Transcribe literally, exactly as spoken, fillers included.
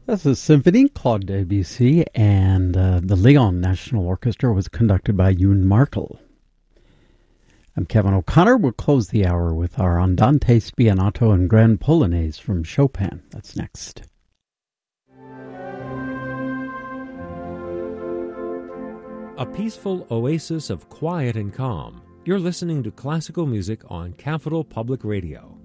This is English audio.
That's a symphony, Claude Debussy, and uh, the Lyon National Orchestra was conducted by Yoon Markel. I'm Kevin O'Connor. We'll close the hour with our Andante Spianato and Grand Polonaise from Chopin. That's next. A peaceful oasis of quiet and calm. You're listening to classical music on Capital Public Radio.